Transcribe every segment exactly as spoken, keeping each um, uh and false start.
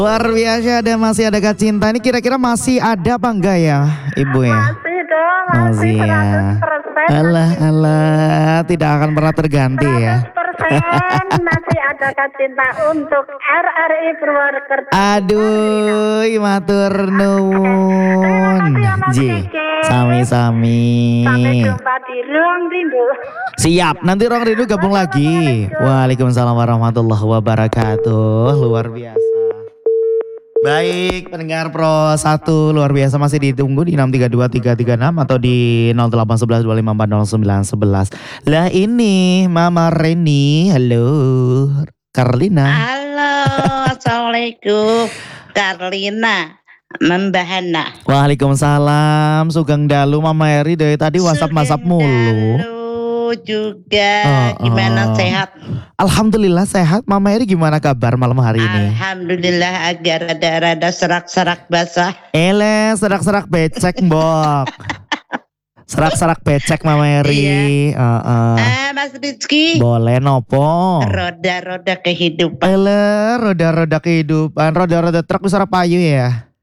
Luar biasa, ada masih ada Kak Cinta. Ini kira-kira masih ada apa enggak ya Ibu ya? Masih dong, masih, Masih ya. seratus persen. Alah alah, tidak akan pernah terganti ya. seratus persen masih ada Kak Cinta untuk R R I Purwokerto. Aduh, matur nuwun. Ji, sami-sami. Sampai jumpa di Ruang Rindu. Siap, nanti Ruang Rindu gabung lagi. Waalaikumsalam warahmatullahi wabarakatuh. Luar biasa. Baik, pendengar Pro satu luar biasa masih ditunggu di enam tiga dua tiga tiga enam atau di nol delapan satu satu dua lima empat nol sembilan satu satu. Lah ini Mama Reni, halo. Karlina. Halo, assalamualaikum. Karlina, Membahana. Waalaikumsalam, Sugeng Dalu Mama Eri dari tadi WhatsApp-WhatsApp mulu. Dalu juga, Oh, gimana oh. sehat? Alhamdulillah sehat. Mama Eri gimana kabar malam hari ini? Alhamdulillah agak rada-rada serak-serak basah. Ele, serak-serak becek mbok. Serak-serak becek Mama Eri. Iya. Heeh. Ah, Mas Rizky. Boleh nopo? Roda-roda kehidupan. Ele, roda-roda kehidupan, roda-roda truk bisa payu ya.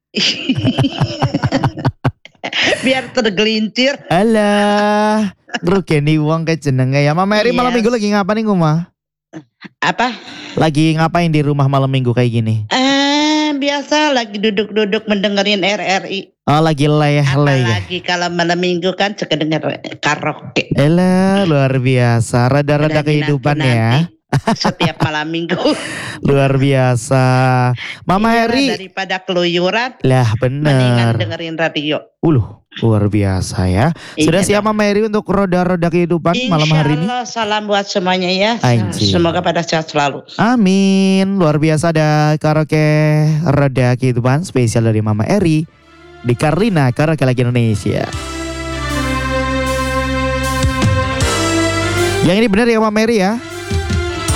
Biar tergelincir. Alah, ngrugeni wong kayak jenenge ya. Mama Eri Iya. malam minggu lagi ngapain nih rumah? Apa? Lagi ngapain di rumah malam minggu kayak gini? Ah, biasa lagi duduk-duduk mendengerin R R I. Oh, lagi leleh-leleh ya. Apalagi kalau malam minggu kan suka denger karaoke. Elah, luar biasa. Rada-rada Udah kehidupan dinanti ya. Setiap malam minggu. Luar biasa. Mama Iya, Eri. daripada keluyuran, Lah mendingan bener. dengerin radio. Uluh, luar biasa ya. Sudah Iya siap Mama Eri untuk roda-roda kehidupan malam hari ini? Insya Allah salam buat semuanya ya. Anjir. Semoga pada sehat selalu. Amin. Luar biasa ada karaoke roda kehidupan spesial dari Mama Eri di Karlina Karaoke Lagi Indonesia. Yang ini benar ya Mama Eri ya?